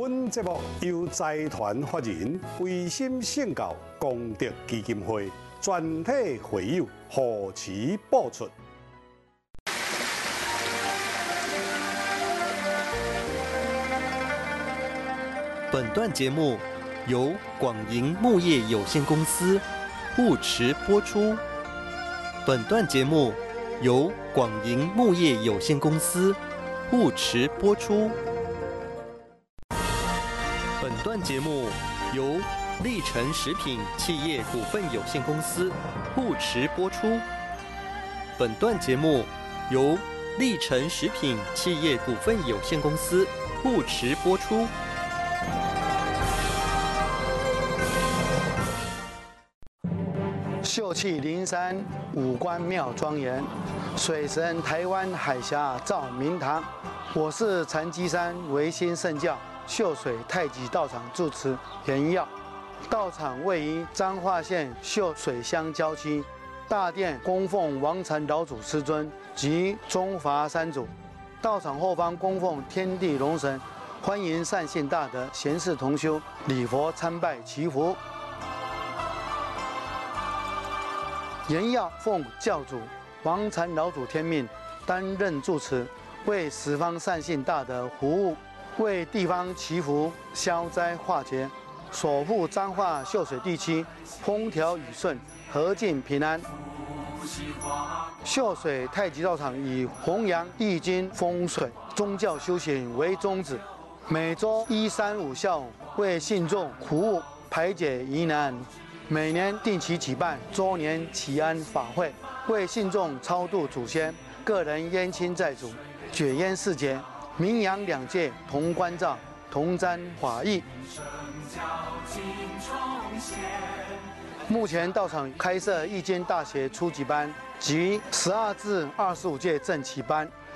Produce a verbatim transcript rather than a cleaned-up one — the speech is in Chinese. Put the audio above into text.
本节目由财团法人维心圣教功德基金会全体会友护持播出。 本段节目由广盈木业有限公司护持播出。本段节目由广盈木业有限公司护持播出。本段节目由立成食品企业股份有限公司护持播出。本段节目由立成食品企业股份有限公司护持播出。 秀气灵山五官庙庄严，水神台湾海峡照明堂。我是禅机山维新圣教秀水太极道场住持严耀。道场位于彰化县秀水乡郊区，大殿供奉王禅老祖师尊及中华三祖。道场后方供奉天地龙神，欢迎善信大德贤士同修礼佛参拜祈福。严耀奉教主王禅老祖天命，担任住持，为十方善信大德服务，为地方祈福消灾化解，守护彰化秀水地区风调雨顺、和敬平安。秀水太极道场以弘扬易经风水、宗教修行为宗旨，每周一、三、五下午为信众服务，排解疑难。每年定期举办周年祈安法会，为信众超度祖先、个人冤亲债主解冤释结，名扬两界同关照、同沾法益。目前道场开设易经大学初级班及十二至二十五届正期班。